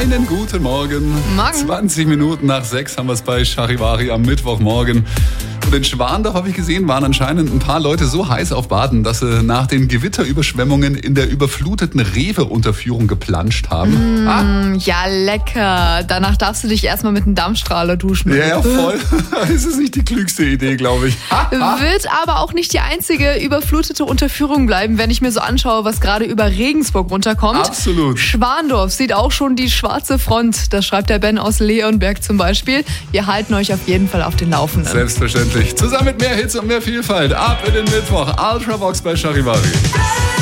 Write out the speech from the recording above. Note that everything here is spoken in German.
Einen guten Morgen. Morgen. 20 Minuten nach 6 haben wir es bei Charivari am Mittwochmorgen. Und in Schwandorf, habe ich gesehen, waren anscheinend ein paar Leute so heiß auf Baden, dass sie nach den Gewitterüberschwemmungen in der überfluteten Rewe-Unterführung geplanscht haben. Ja, lecker. Danach darfst du dich erstmal mit einem Dampfstrahler duschen. Ja, voll. Das ist nicht die klügste Idee, glaube ich. Wird aber auch nicht die einzige überflutete Unterführung bleiben, wenn ich mir so anschaue, was gerade über Regensburg runterkommt. Absolut. Schwandorf sieht auch schon die schwarze Front. Das schreibt der Ben aus Leonberg zum Beispiel. Wir halten euch auf jeden Fall auf den Laufenden. Selbstverständlich. Zusammen mit mehr Hits und mehr Vielfalt. Ab in den Mittwoch. Ultravox bei Charivari.